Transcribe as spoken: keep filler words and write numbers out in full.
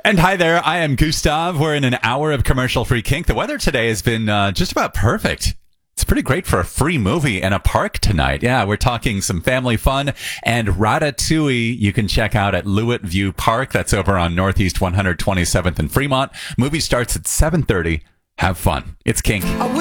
And hi there, I am Gustav. We're in an hour of commercial-free kink. The weather today has been uh, just about perfect. It's pretty great for a free movie in a park tonight. Yeah, we're talking some family fun and Ratatouille you can check out at Lewitt View Park. That's over on Northeast one hundred twenty-seventh and Fremont. Movie starts at seven thirty. Have fun. It's kink.